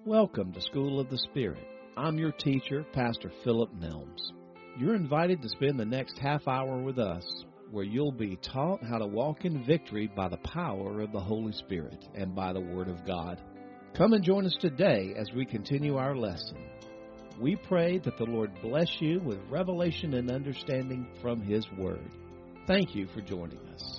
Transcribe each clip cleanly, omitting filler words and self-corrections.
Welcome to School of the Spirit. I'm your teacher, Pastor Philip Nelms. You're invited to spend the next half hour with us, where you'll be taught how to walk in victory by the power of the Holy Spirit and by the Word of God. Come and join us today as we continue our lesson. We pray that the Lord bless you with revelation and understanding from His Word. Thank you for joining us.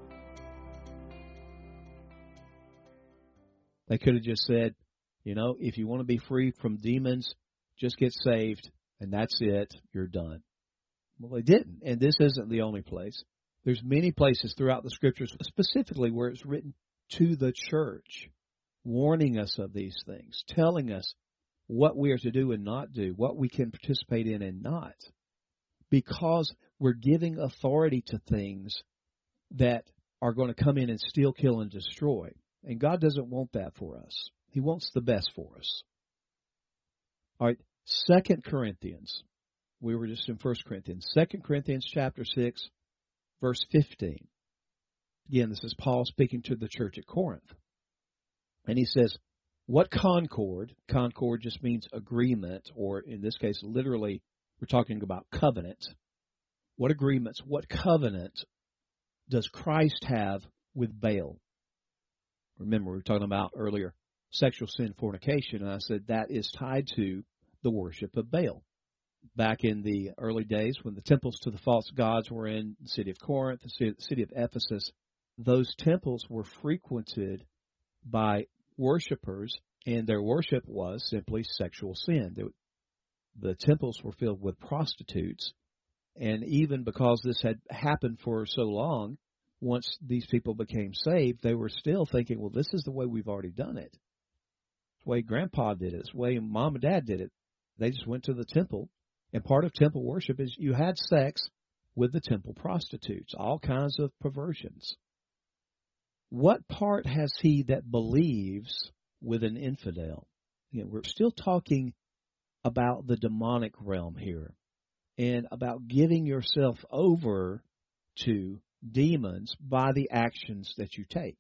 They could have just said, if you want to be free from demons, just get saved, and that's it, you're done. Well, they didn't, and this isn't the only place. There's many places throughout the Scriptures, specifically where it's written to the church, warning us of these things, telling us what we are to do and not do, what we can participate in and not, because we're giving authority to things that are going to come in and steal, kill, and destroy. And God doesn't want that for us. He wants the best for us. All right, 2 Corinthians. We were just in 1 Corinthians. 2 Corinthians chapter 6, verse 15. Again, this is Paul speaking to the church at Corinth. And he says, what concord just means agreement, or in this case, literally, we're talking about covenant. What agreements, what covenant does Christ have with Baal? Remember, we were talking about earlier sexual sin, fornication, and I said that is tied to the worship of Baal. Back in the early days when the temples to the false gods were in the city of Corinth, the city of Ephesus, those temples were frequented by worshipers, and their worship was simply sexual sin. The temples were filled with prostitutes, and even because this had happened for so long, once these people became saved, they were still thinking, well, this is the way we've already done it. It's the way Grandpa did it. It's the way Mom and Dad did it. They just went to the temple, and part of temple worship is you had sex with the temple prostitutes, all kinds of perversions. What part has he that believes with an infidel? Again, we're still talking about the demonic realm here and about giving yourself over to demons by the actions that you take.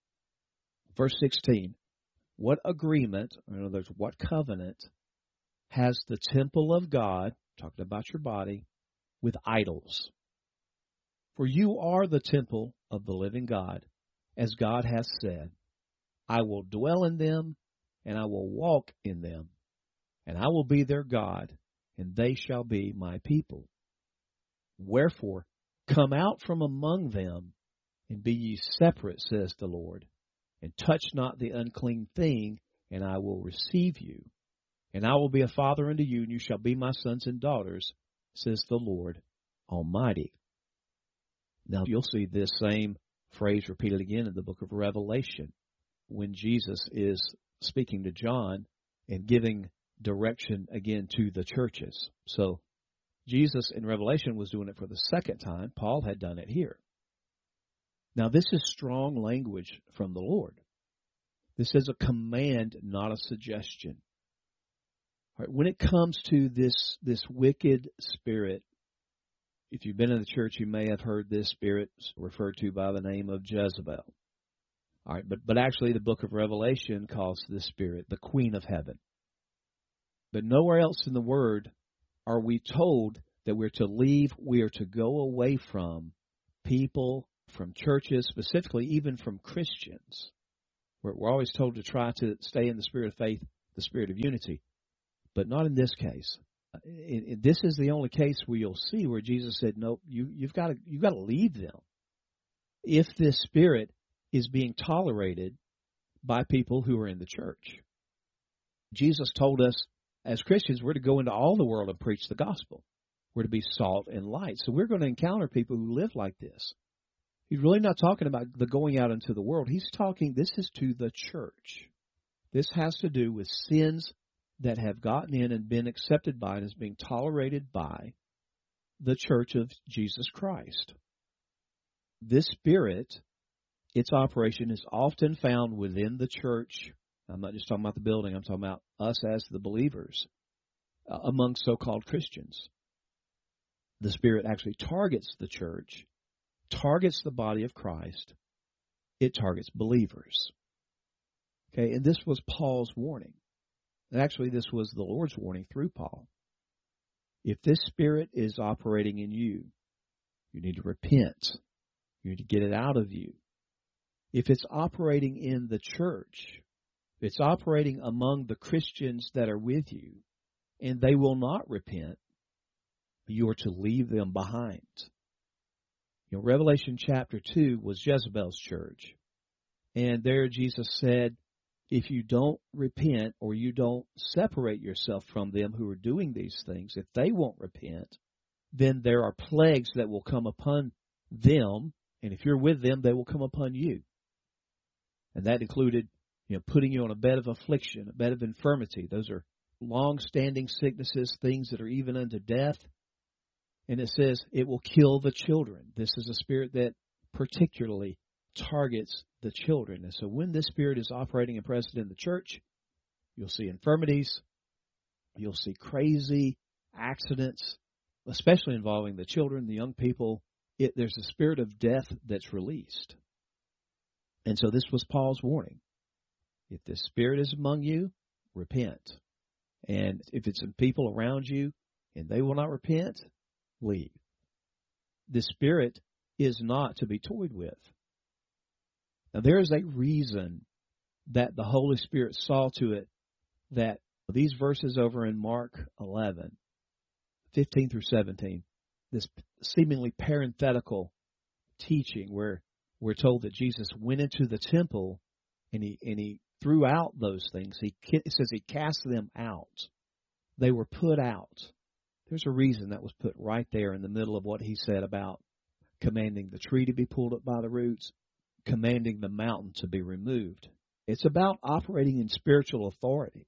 Verse 16, what agreement, or in other words, what covenant has the temple of God, talking about your body, with idols? For you are the temple of the living God, as God has said, I will dwell in them, and I will walk in them, and I will be their God, and they shall be my people. Wherefore, come out from among them, and be ye separate, says the Lord, and touch not the unclean thing, and I will receive you. And I will be a father unto you, and you shall be my sons and daughters, says the Lord Almighty. Now you'll see this same phrase repeated again in the book of Revelation, when Jesus is speaking to John and giving direction again to the churches. So Jesus in Revelation was doing it for the second time. Paul had done it here. Now, this is strong language from the Lord. This is a command, not a suggestion. All right, when it comes to this wicked spirit, if you've been in the church, you may have heard this spirit referred to by the name of Jezebel. All right, but actually the book of Revelation calls this spirit the Queen of Heaven. But nowhere else in the Word are we told that we're to leave, we are to go away from people, from churches, specifically even from Christians. We're always told to try to stay in the spirit of faith, the spirit of unity, but not in this case. This is the only case where you'll see where Jesus said, "No, you've got to leave them." If this spirit is being tolerated by people who are in the church, Jesus told us as Christians we're to go into all the world and preach the gospel. We're to be salt and light. So we're going to encounter people who live like this. He's really not talking about the going out into the world. He's talking, this is to the church. This has to do with sins that have gotten in and been accepted by and is being tolerated by the church of Jesus Christ. This spirit, its operation is often found within the church. I'm not just talking about the building. I'm talking about us as the believers among so-called Christians. The spirit actually targets the church, targets the body of Christ. It targets believers. Okay, and this was Paul's warning. And actually, this was the Lord's warning through Paul. If this spirit is operating in you, you need to repent. You need to get it out of you. If it's operating in the church, if it's operating among the Christians that are with you, and they will not repent, you are to leave them behind. Revelation chapter 2 was Jezebel's church. And there Jesus said, if you don't repent or you don't separate yourself from them who are doing these things, if they won't repent, then there are plagues that will come upon them, and if you're with them, they will come upon you. And that included, putting you on a bed of affliction, a bed of infirmity. Those are long-standing sicknesses, things that are even unto death. And it says it will kill the children. This is a spirit that particularly targets the children. And so when this spirit is operating and present in the church, you'll see infirmities, you'll see crazy accidents, especially involving the children, the young people. There's a spirit of death that's released. And so this was Paul's warning. If this spirit is among you, repent. And if it's in people around you and they will not repent, leave. This spirit is not to be toyed with. Now, there is a reason that the Holy Spirit saw to it that these verses over in Mark 11, 15 through 17, this seemingly parenthetical teaching where we're told that Jesus went into the temple and he threw out those things. It says he cast them out. They were put out. There's a reason that was put right there in the middle of what he said about commanding the tree to be pulled up by the roots, commanding the mountain to be removed. It's about operating in spiritual authority.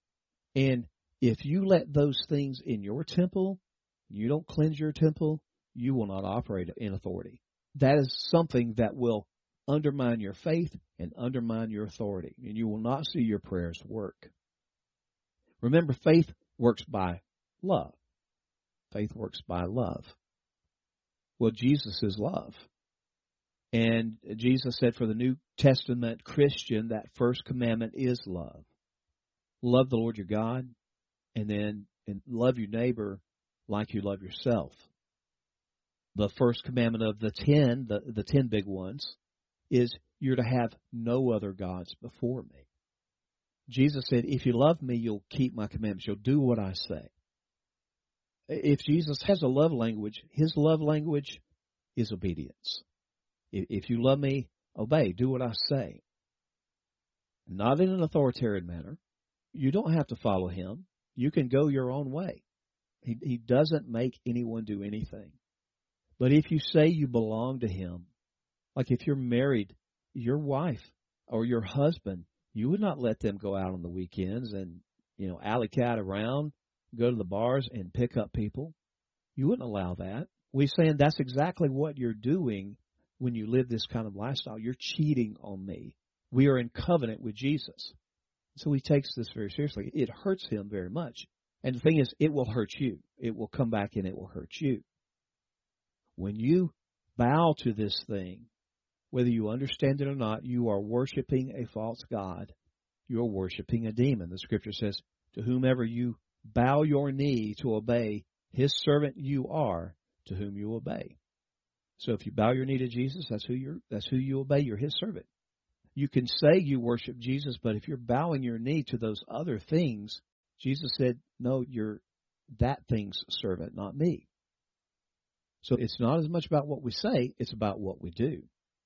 And if you let those things in your temple, you don't cleanse your temple, you will not operate in authority. That is something that will undermine your faith and undermine your authority, and you will not see your prayers work. Remember, faith works by love. Faith works by love. Well, Jesus is love. And Jesus said for the New Testament Christian, that first commandment is love. Love the Lord your God, and love your neighbor like you love yourself. The first commandment of the 10, the 10 big ones, is you're to have no other gods before me. Jesus said, if you love me, you'll keep my commandments. You'll do what I say. If Jesus has a love language, his love language is obedience. If you love me, obey, do what I say. Not in an authoritarian manner. You don't have to follow him. You can go your own way. He doesn't make anyone do anything. But if you say you belong to him, like if you're married, your wife or your husband, you would not let them go out on the weekends and, alley-cat around, go to the bars and pick up people. You wouldn't allow that. We're saying that's exactly what you're doing when you live this kind of lifestyle. You're cheating on me. We are in covenant with Jesus. So he takes this very seriously. It hurts him very much. And the thing is, it will hurt you. It will come back and it will hurt you. When you bow to this thing, whether you understand it or not, you are worshiping a false god. You are worshiping a demon. The scripture says, to whomever you bow your knee to obey, his servant you are, to whom you obey. So if you bow your knee to Jesus, that's who you obey. You're his servant. You can say you worship Jesus, but if you're bowing your knee to those other things, Jesus said, no, you're that thing's servant, not me. So it's not as much about what we say, it's about what we do.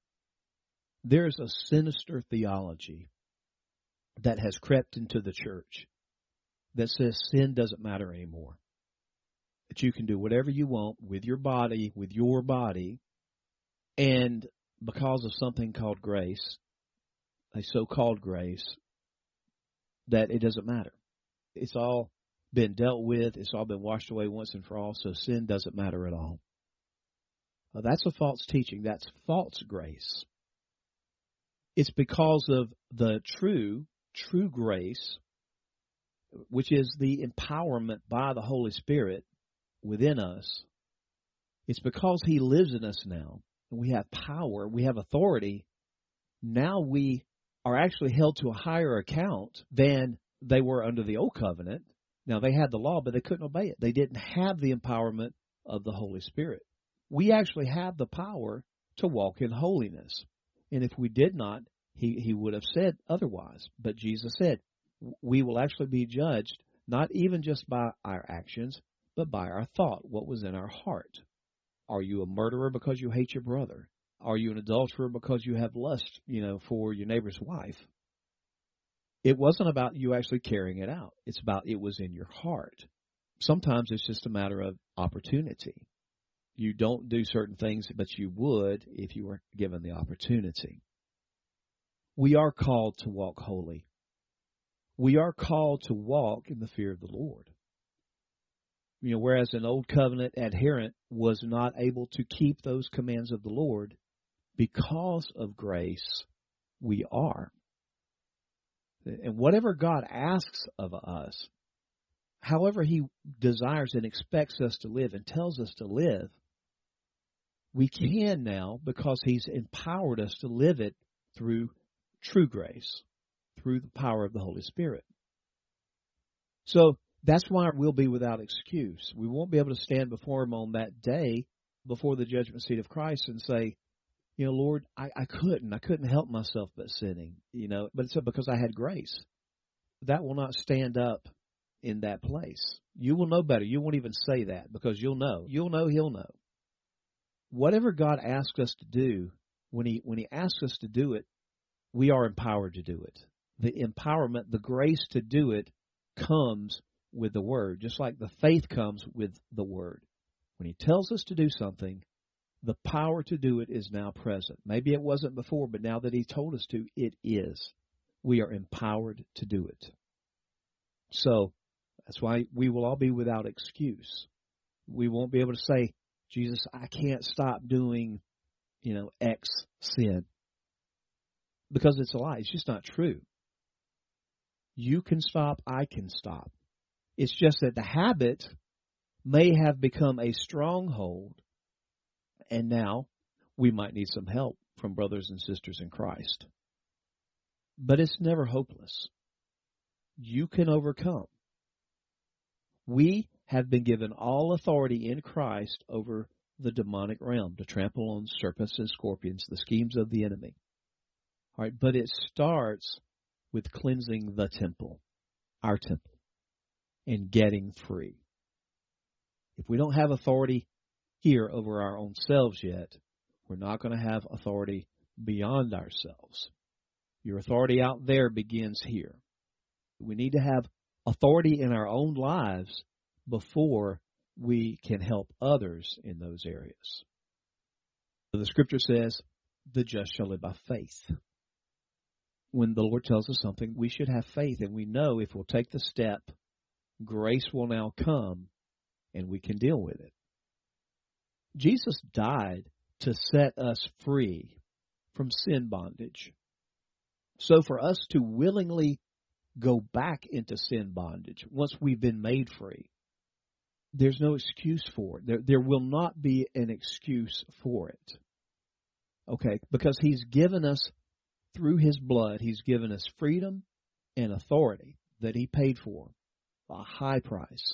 There's a sinister theology that has crept into the church that says sin doesn't matter anymore. That you can do whatever you want with your body, and because of something called grace, a so-called grace, that it doesn't matter. It's all been dealt with. It's all been washed away once and for all, so sin doesn't matter at all. That's a false teaching. That's false grace. It's because of the true grace, which is the empowerment by the Holy Spirit within us. It's because he lives in us now, and we have power, we have authority. Now we are actually held to a higher account than they were under the old covenant. Now, they had the law, but they couldn't obey it. They didn't have the empowerment of the Holy Spirit. We actually have the power to walk in holiness. And if we did not, he would have said otherwise. But Jesus said, we will actually be judged not even just by our actions, but by our thought, what was in our heart. Are you a murderer because you hate your brother? Are you an adulterer because you have lust, for your neighbor's wife? It wasn't about you actually carrying it out. It's about it was in your heart. Sometimes it's just a matter of opportunity. You don't do certain things, but you would if you were given the opportunity. We are called to walk holy. We are called to walk in the fear of the Lord. Whereas an old covenant adherent was not able to keep those commands of the Lord, because of grace, we are. And whatever God asks of us, however He desires and expects us to live and tells us to live, we can now because He's empowered us to live it through true grace, through the power of the Holy Spirit. So that's why we'll be without excuse. We won't be able to stand before Him on that day, before the judgment seat of Christ, and say, Lord, I couldn't help myself but sinning, but it's because I had grace. That will not stand up in that place. You will know better. You won't even say that because you'll know. You'll know, He'll know. Whatever God asks us to do, when He asks us to do it, we are empowered to do it. The empowerment, the grace to do it comes with the Word, just like the faith comes with the Word. When He tells us to do something, the power to do it is now present. Maybe it wasn't before, but now that He told us to, it is. We are empowered to do it. So that's why we will all be without excuse. We won't be able to say, Jesus, I can't stop doing, X sin. Because it's a lie. It's just not true. You can stop. I can stop. It's just that the habit may have become a stronghold, and now we might need some help from brothers and sisters in Christ. But it's never hopeless. You can overcome. We have been given all authority in Christ over the demonic realm to trample on serpents and scorpions, the schemes of the enemy. All right, but it starts with cleansing the temple, our temple, and getting free. If we don't have authority here over our own selves yet, we're not going to have authority beyond ourselves. Your authority out there begins here. We need to have authority in our own lives before we can help others in those areas. So the Scripture says, the just shall live by faith. When the Lord tells us something, we should have faith, and we know if we'll take the step, grace will now come, and we can deal with it. Jesus died to set us free from sin bondage. So for us to willingly go back into sin bondage once we've been made free, there's no excuse for it. There will not be an excuse for it. Okay, because He's given us, through His blood, He's given us freedom and authority that He paid for, a high price.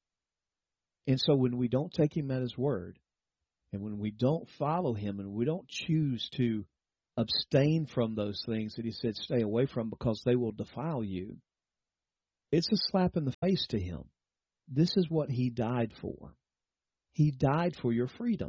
And so when we don't take Him at His word, and when we don't follow Him, and we don't choose to abstain from those things that He said stay away from because they will defile you, it's a slap in the face to Him. This is what He died for. He died for your freedom.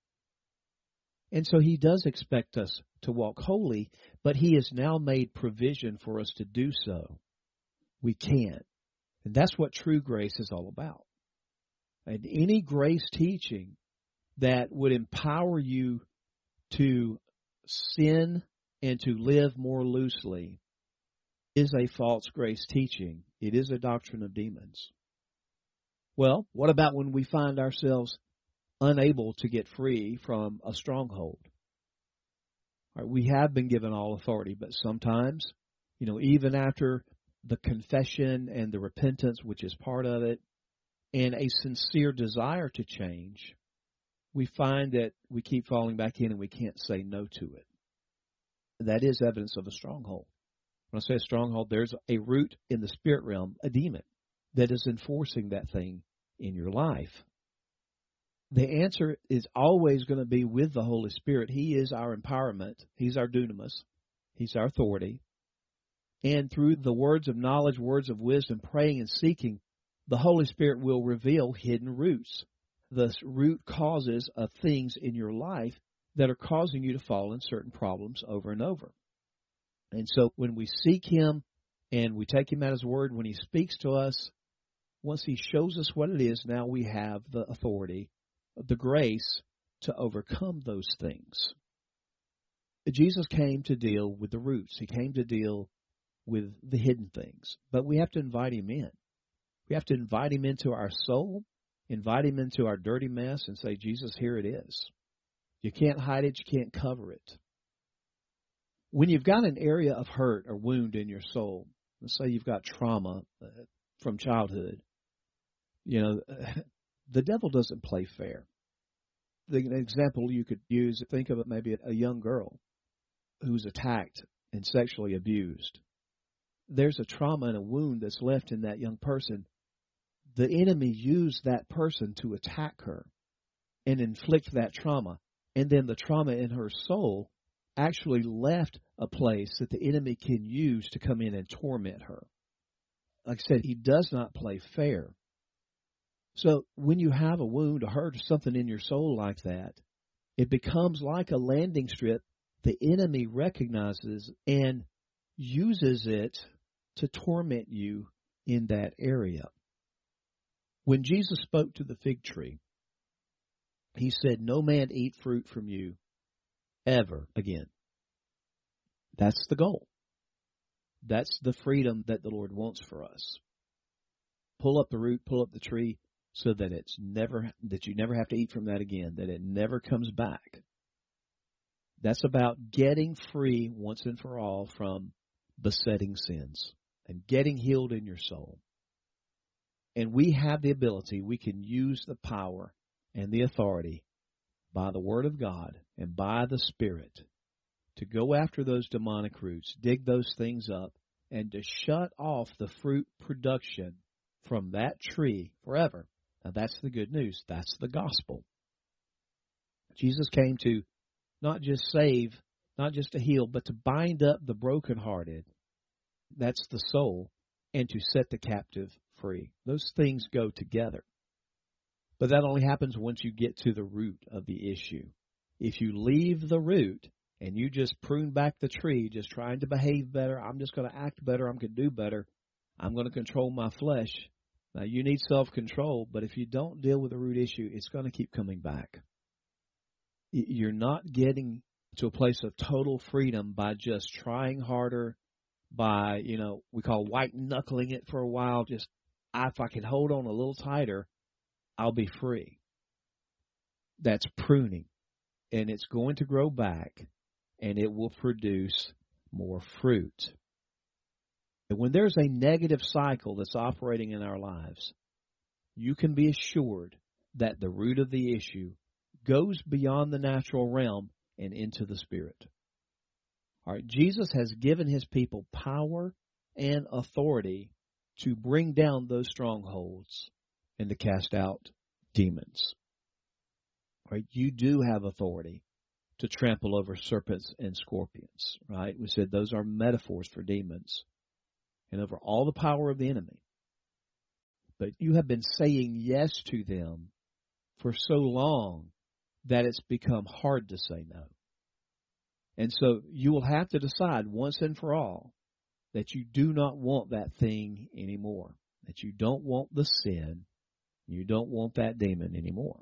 And so He does expect us to walk holy, but He has now made provision for us to do so. We can. And that's what true grace is all about. And any grace teaching that would empower you to sin and to live more loosely is a false grace teaching. It is a doctrine of demons. Well, what about when we find ourselves unable to get free from a stronghold? All right, we have been given all authority, but sometimes, even after the confession and the repentance, which is part of it, and a sincere desire to change, we find that we keep falling back in and we can't say no to it. That is evidence of a stronghold. When I say a stronghold, there's a root in the spirit realm, a demon, that is enforcing that thing in your life. The answer is always going to be with the Holy Spirit. He is our empowerment. He's our dunamis. He's our authority. And through the words of knowledge, words of wisdom, praying and seeking, the Holy Spirit will reveal hidden roots, the root causes of things in your life that are causing you to fall in certain problems over and over. And so when we seek Him and we take Him at His word, when He speaks to us, once He shows us what it is, now we have the authority, the grace to overcome those things. Jesus came to deal with the roots. He came to deal with the hidden things. But we have to invite Him in. We have to invite Him into our soul, invite Him into our dirty mess and say, Jesus, here it is. You can't hide it. You can't cover it. When you've got an area of hurt or wound in your soul, let's say you've got trauma from childhood, the devil doesn't play fair. An example you could use, think of it maybe a young girl who's attacked and sexually abused. There's a trauma and a wound that's left in that young person. The enemy used that person to attack her and inflict that trauma. And then the trauma in her soul actually left a place that the enemy can use to come in and torment her. Like I said, he does not play fair. So when you have a wound, a hurt, or something in your soul like that, it becomes like a landing strip the enemy recognizes and uses it to torment you in that area. When Jesus spoke to the fig tree, He said, "No man eat fruit from you ever again." That's the goal. That's the freedom that the Lord wants for us. Pull up the root, pull up the tree, so that you never have to eat from that again, that it never comes back. That's about getting free once and for all from besetting sins and getting healed in your soul. And we have the ability, we can use the power and the authority by the Word of God and by the Spirit to go after those demonic roots, dig those things up, and to shut off the fruit production from that tree forever. Now that's the good news. That's the gospel. Jesus came to not just save, not just to heal, but to bind up the brokenhearted. That's the soul. And to set the captive free. Those things go together. But that only happens once you get to the root of the issue. If you leave the root and you just prune back the tree, just trying to behave better, I'm just going to act better, I'm going to do better, I'm going to control my flesh. Now, you need self-control, but if you don't deal with the root issue, it's going to keep coming back. You're not getting to a place of total freedom by just trying harder, by, we call white-knuckling it for a while. Just, if I can hold on a little tighter, I'll be free. That's pruning. And it's going to grow back, and it will produce more fruit. And when there's a negative cycle that's operating in our lives, you can be assured that the root of the issue goes beyond the natural realm and into the spirit. All right, Jesus has given His people power and authority to bring down those strongholds and to cast out demons. Right? You do have authority to trample over serpents and scorpions, right? We said those are metaphors for demons and over all the power of the enemy. But you have been saying yes to them for so long that it's become hard to say no. And so you will have to decide once and for all that you do not want that thing anymore, that you don't want the sin, you don't want that demon anymore.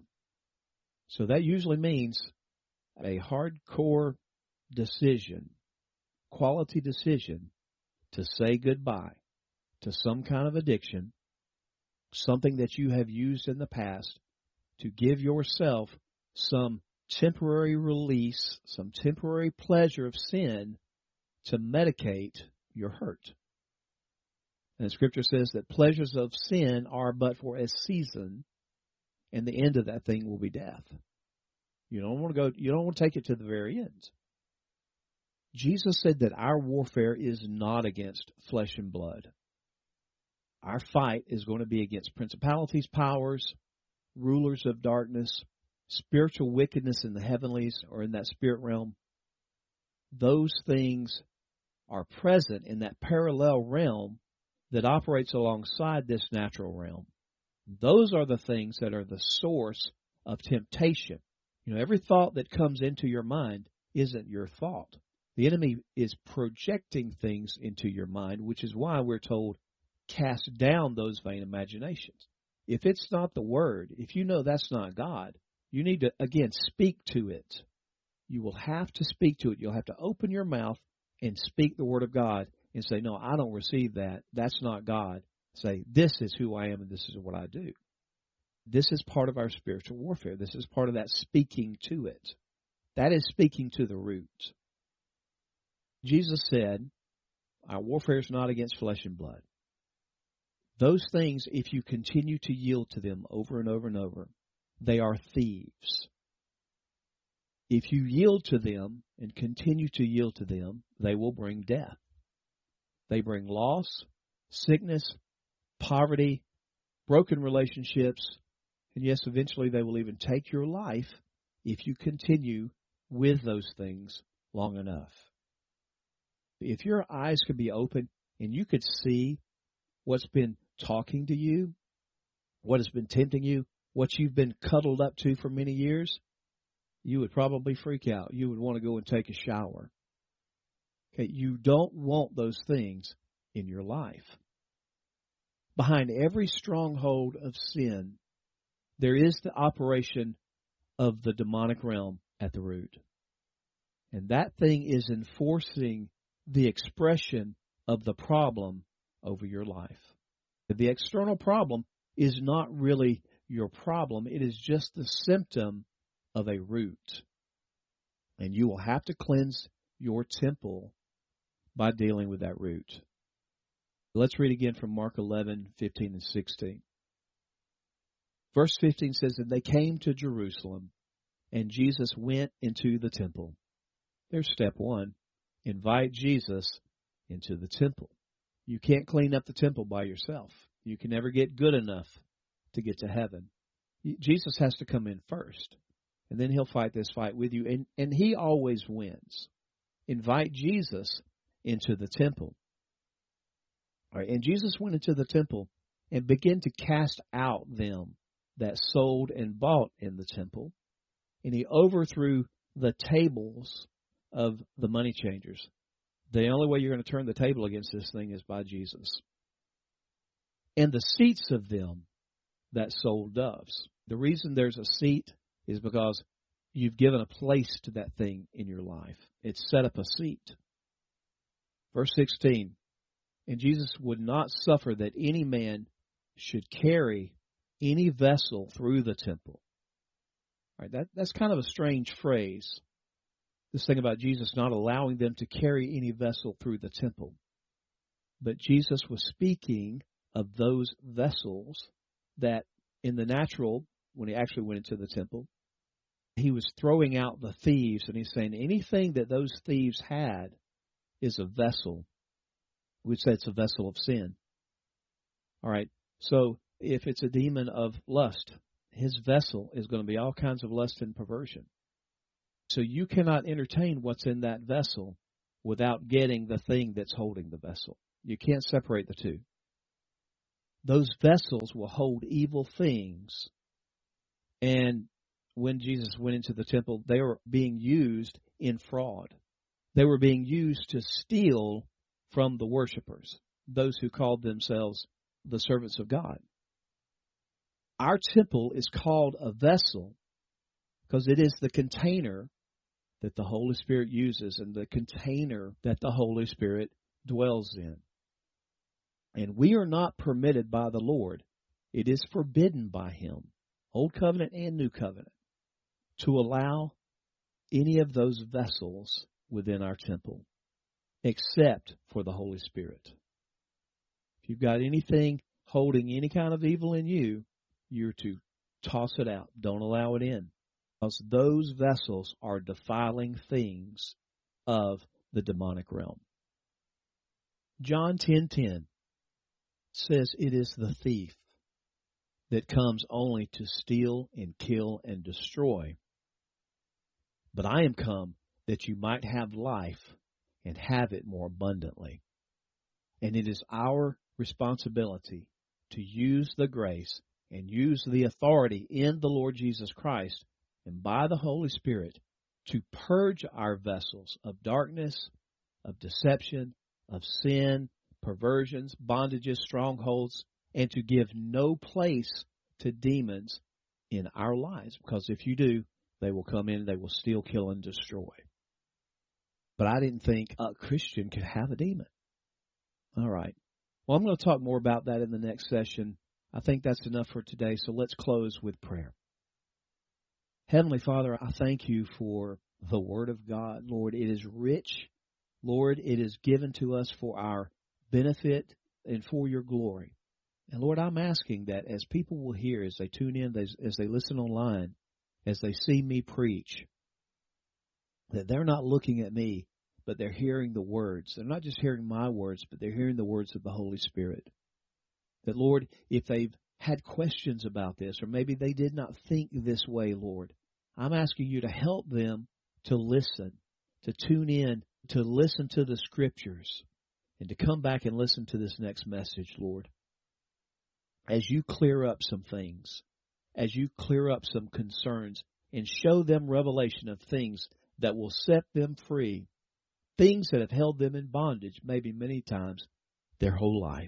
So that usually means a hardcore decision, quality decision to say goodbye to some kind of addiction, something that you have used in the past, to give yourself some temporary release, some temporary pleasure of sin to medicate your hurt. And the Scripture says that pleasures of sin are but for a season, and the end of that thing will be death. You don't want to take it to the very end. Jesus said that our warfare is not against flesh and blood. Our fight is going to be against principalities, powers, rulers of darkness, spiritual wickedness in the heavenlies or in that spirit realm. Those things are present in that parallel realm that operates alongside this natural realm. Those are the things that are the source of temptation. Every thought that comes into your mind isn't your thought. The enemy is projecting things into your mind, which is why we're told, cast down those vain imaginations. If it's not the Word, if you know that's not God, you need to, again, speak to it. You will have to speak to it. You'll have to open your mouth and speak the Word of God and say, no, I don't receive that. That's not God. Say, this is who I am and this is what I do. This is part of our spiritual warfare. This is part of that speaking to it. That is speaking to the root. Jesus said, our warfare is not against flesh and blood. Those things, if you continue to yield to them over and over and over, they are thieves. If you yield to them and continue to yield to them, they will bring death. They bring loss, sickness, poverty, broken relationships, and yes, eventually they will even take your life if you continue with those things long enough. If your eyes could be open and you could see what's been talking to you, what has been tempting you, what you've been cuddled up to for many years, you would probably freak out. You would want to go and take a shower. Okay, you don't want those things in your life. Behind every stronghold of sin, there is the operation of the demonic realm at the root. And that thing is enforcing the expression of the problem over your life. The external problem is not really your problem. It is just the symptom of a root. And you will have to cleanse your temple by dealing with that root. Let's read again from Mark 11:15 and 16. Verse 15 says that they came to Jerusalem, and Jesus went into the temple. There's step one. Invite Jesus into the temple. You can't clean up the temple by yourself. You can never get good enough to get to heaven. Jesus has to come in first, and then he'll fight this fight with you, and he always wins. Invite Jesus into the temple. All right, and Jesus went into the temple and began to cast out them that sold and bought in the temple, and he overthrew the tables of the money changers. The only way you're going to turn the table against this thing is by Jesus. And the seats of them that sold doves. The reason there's a seat is because you've given a place to that thing in your life. It's set up a seat. Verse 16, and Jesus would not suffer that any man should carry any vessel through the temple. All right, that's kind of a strange phrase. This thing about Jesus not allowing them to carry any vessel through the temple. But Jesus was speaking of those vessels that in the natural, when he actually went into the temple, he was throwing out the thieves, and he's saying anything that those thieves had is a vessel. We'd say it's a vessel of sin. All right, so if it's a demon of lust, his vessel is going to be all kinds of lust and perversion. So you cannot entertain what's in that vessel without getting the thing that's holding the vessel. You can't separate the two. Those vessels will hold evil things. And when Jesus went into the temple, they were being used in fraud. They were being used to steal from the worshipers, those who called themselves the servants of God. Our temple is called a vessel because it is the container that the Holy Spirit uses and the container that the Holy Spirit dwells in. And we are not permitted by the Lord. It is forbidden by Him, Old Covenant and New Covenant, to allow any of those vessels within our temple, except for the Holy Spirit. If you've got anything holding any kind of evil in you, you're to toss it out. Don't allow it in. Because those vessels are defiling things of the demonic realm. John 10:10 says it is the thief that comes only to steal and kill and destroy. But I am come that you might have life and have it more abundantly. And it is our responsibility to use the grace and use the authority in the Lord Jesus Christ and by the Holy Spirit to purge our vessels of darkness, of deception, of sin, perversions, bondages, strongholds, and to give no place to demons in our lives. Because if you do, they will come in, they will steal, kill, and destroy. But I didn't think a Christian could have a demon. All right. Well, I'm going to talk more about that in the next session. I think that's enough for today, so let's close with prayer. Heavenly Father, I thank you for the Word of God. Lord, it is rich. Lord, it is given to us for our benefit and for your glory. And Lord, I'm asking that as people will hear, as they tune in, as they listen online, as they see me preach, that they're not looking at me, but they're hearing the words. They're not just hearing my words, but they're hearing the words of the Holy Spirit. That, Lord, if they've had questions about this, or maybe they did not think this way, Lord, I'm asking you to help them to listen, to tune in, to listen to the Scriptures, and to come back and listen to this next message, Lord. As you clear up some things, as you clear up some concerns, and show them revelation of things that will set them free, things that have held them in bondage, maybe many times, their whole life.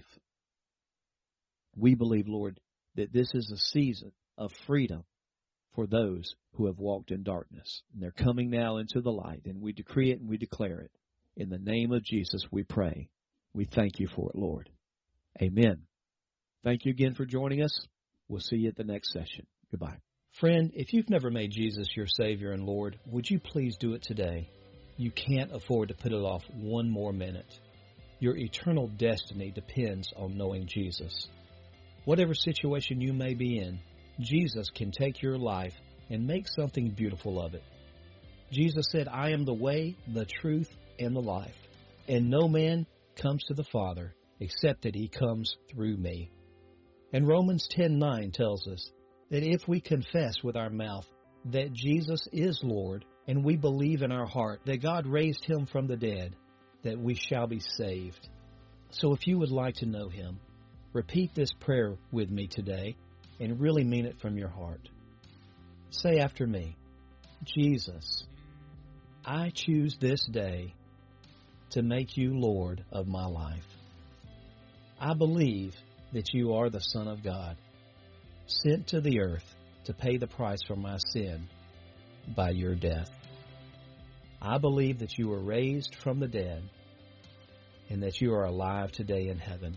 We believe, Lord, that this is a season of freedom for those who have walked in darkness. And they're coming now into the light, and we decree it and we declare it. In the name of Jesus, we pray. We thank you for it, Lord. Amen. Thank you again for joining us. We'll see you at the next session. Goodbye. Friend, if you've never made Jesus your Savior and Lord, would you please do it today? You can't afford to put it off one more minute. Your eternal destiny depends on knowing Jesus. Whatever situation you may be in, Jesus can take your life and make something beautiful of it. Jesus said, I am the way, the truth, and the life, and no man comes to the Father except that he comes through me. And Romans 10:9 tells us that if we confess with our mouth that Jesus is Lord, and we believe in our heart that God raised him from the dead, that we shall be saved. So if you would like to know him, repeat this prayer with me today and really mean it from your heart. Say after me, Jesus, I choose this day to make you Lord of my life. I believe that you are the Son of God, sent to the earth to pay the price for my sin by your death. I believe that you were raised from the dead and that you are alive today in heaven.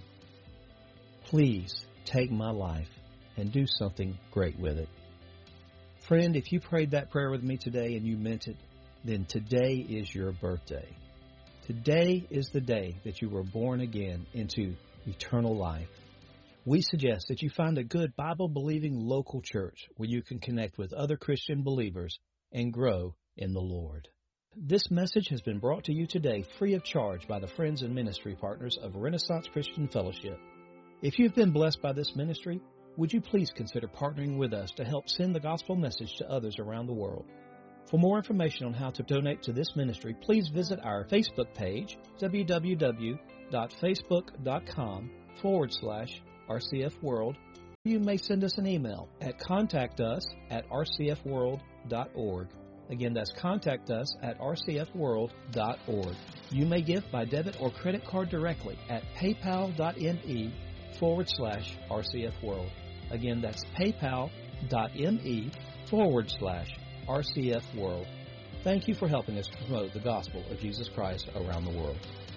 Please take my life and do something great with it. Friend, if you prayed that prayer with me today and you meant it, then today is your birthday. Today is the day that you were born again into eternal life. We suggest that you find a good Bible-believing local church where you can connect with other Christian believers and grow in the Lord. This message has been brought to you today free of charge by the friends and ministry partners of Renaissance Christian Fellowship. If you've been blessed by this ministry, would you please consider partnering with us to help send the gospel message to others around the world? For more information on how to donate to this ministry, please visit our Facebook page, www.facebook.com/RCF World. You may send us an email at contactus@rcfworld.org. Again, that's contactus@rcfworld.org. You may give by debit or credit card directly at paypal.me/RCF World. Again, that's paypal.me/RCF World. Thank you for helping us promote the gospel of Jesus Christ around the world.